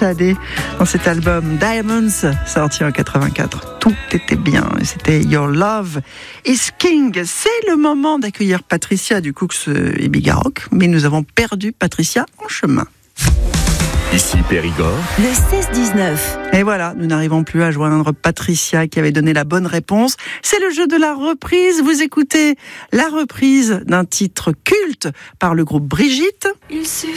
Sade dans cet album Diamonds, sorti en 84. Tout était bien, c'était Your Love is King. C'est le moment d'accueillir Patricia du Cooks et Bigarroc, mais nous avons perdu Patricia en chemin. Ici Périgord. Le 16-19. Et voilà, nous n'arrivons plus à joindre Patricia qui avait donné la bonne réponse. C'est le jeu de la reprise. Vous écoutez la reprise d'un titre culte par le groupe Brigitte.